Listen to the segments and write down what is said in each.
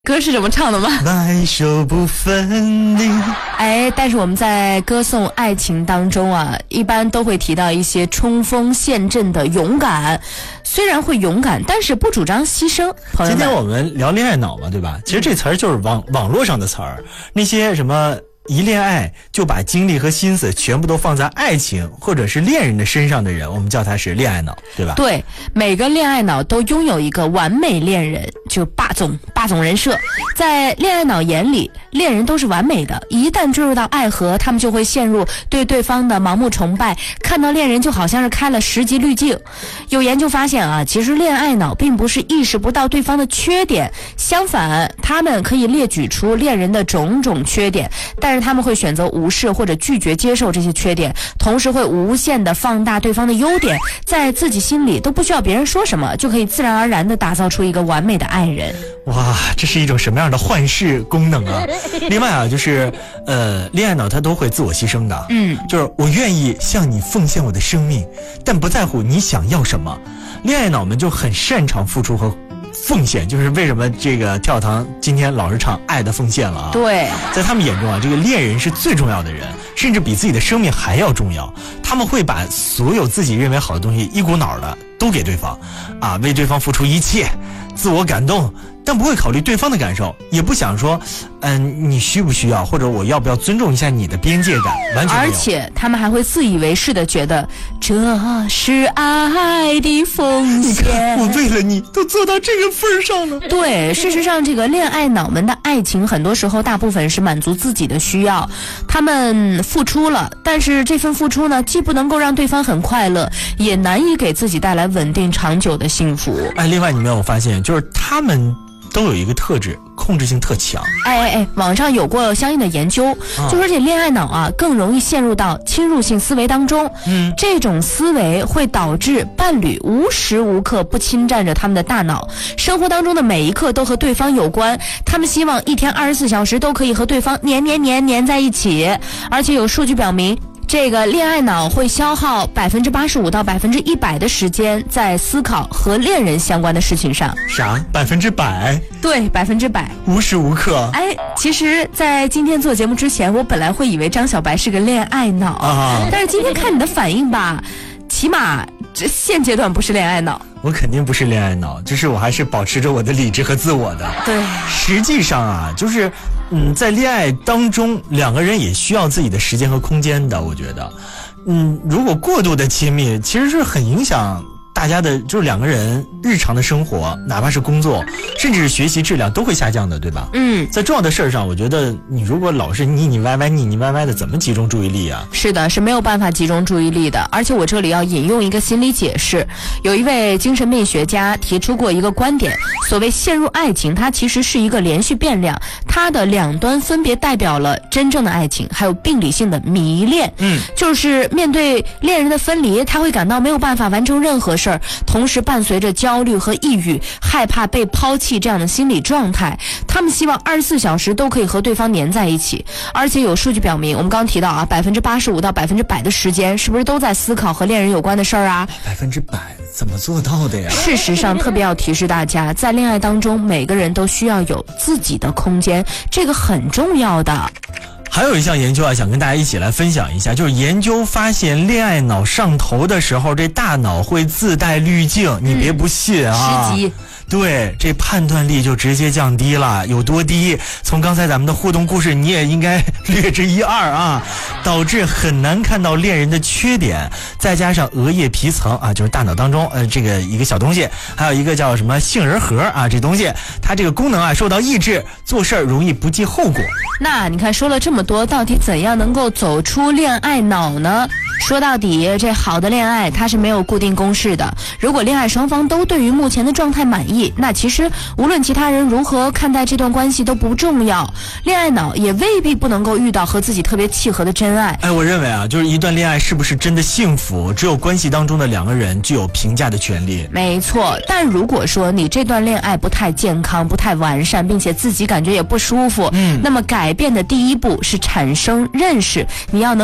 歌是这么唱的吗？ 白首不分离。 但是我们在歌颂爱情当中啊，一般都会提到一些冲锋陷阵的勇敢。虽然会勇敢，但是不主张牺牲。朋友们， 今天我们聊恋爱脑嘛，对吧？其实这词儿就是网络上的词儿，那些什么一恋爱就把精力和心思全部都放在爱情或者是恋人的身上的人，我们叫他是恋爱脑，对吧？ 对，每个恋爱脑都拥有一个完美恋人，就霸总人设。在恋爱脑眼里，恋人都是完美的，一旦坠入到爱河，他们就会陷入对对方的盲目崇拜，看到恋人就好像是开了10级滤镜。有研究发现啊，其实恋爱脑并不是意识不到对方的缺点，相反，他们可以列举出恋人的种种缺点，但是他们会选择无视或者拒绝接受这些缺点，同时会无限的放大对方的优点，在自己心里都不需要别人说什么，就可以自然而然的打造出一个完美的爱人。 哇，这是一种什么样的幻视功能啊？另外啊，就是恋爱脑他都会自我牺牲的，就是我愿意向你奉献我的生命，但不在乎你想要什么。恋爱脑们就很擅长付出和奉献，就是为什么这个跳堂今天老是唱爱的奉献了啊？ 对， 在他们眼中啊，这个恋人是最重要的人，甚至比自己的生命还要重要。他们会把所有自己认为好的东西一股脑的都给对方，啊，为对方付出一切，自我感动，但不会考虑对方的感受，也不想说，你需不需要，或者我要不要尊重一下你的边界感，完全没有。 而且他们还会自以为是的觉得这是爱的奉献。 你看，我为了你都做到这个份上了。 对，事实上，这个恋爱脑们的爱情，很多时候大部分是满足自己的需要，他们付出了，但是这份付出呢，既不能够让对方很快乐，也难以给自己带来稳定长久的幸福。 另外你没有发现，就是他们都有一个特质，控制性特强。 网上有过相应的研究，就说这恋爱脑啊更容易陷入到侵入性思维当中。这种思维会导致伴侣无时无刻不侵占着他们的大脑，生活当中的每一刻都和对方有关。他们希望一天24小时都可以和对方黏在一起，而且有数据表明，这个恋爱脑会消耗85%到100%的时间在思考和恋人相关的事情上。 啥？100%？ 对，100%， 无时无刻。 其实，在今天做节目之前，我本来会以为张小白是个恋爱脑，但是今天看你的反应吧，起码这现阶段不是恋爱脑。 我肯定不是恋爱脑，就是我还是保持着我的理智和自我的。 对， 实际上啊，就是在恋爱当中，两个人也需要自己的时间和空间的。我觉得，如果过度的亲密，其实是很影响大家的，就是两个人日常的生活，哪怕是工作，甚至是学习质量都会下降的，对吧？在重要的事儿上，我觉得你如果老是腻歪歪的，怎么集中注意力啊？ 是的，是没有办法集中注意力的。而且我这里要引用一个心理解释，有一位精神病学家提出过一个观点，所谓陷入爱情，它其实是一个连续变量，它的两端分别代表了真正的爱情，还有病理性的迷恋。就是面对恋人的分离，他会感到没有办法完成任何事儿，同时伴随着焦虑和抑郁，害怕被抛弃这样的心理状态。他们希望24小时都可以和对方黏在一起，而且有数据表明，我们刚刚提到啊，85%到100%的时间是不是都在思考和恋人有关的事儿啊 ？100%怎么做到的呀？ 事实上，特别要提示大家，在恋爱当中，每个人都需要有自己的空间，这个很重要的。 还有一项研究啊，想跟大家一起来分享一下，就是研究发现，恋爱脑上头的时候，这大脑会自带滤镜，你别不信啊。 10级。 对，这判断力就直接降低了，有多低？从刚才咱们的互动故事，你也应该略知一二啊，导致很难看到恋人的缺点，再加上额叶皮层啊，就是大脑当中这个一个小东西，还有一个叫什么杏仁核啊，这东西它这个功能啊受到抑制，做事儿容易不计后果。 那你看说了这么多，到底怎样能够走出恋爱脑呢？说到底，这好的恋爱它是没有固定公式的。如果恋爱双方都对于目前的状态满意，那其实无论其他人如何看待这段关系都不重要。恋爱脑也未必不能够遇到和自己特别契合的真爱。 我认为啊，就是一段恋爱是不是真的幸福，只有关系当中的两个人具有评价的权利。 没错，但如果说你这段恋爱不太健康、不太完善，并且自己感觉也不舒服，那么改变的第一步是产生认识，你要能够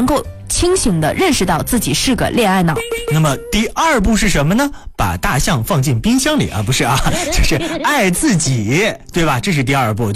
清醒地认识到自己是个恋爱脑。 那么第二步是什么呢？把大象放进冰箱里啊，不是啊，就是爱自己，对吧？这是第二步。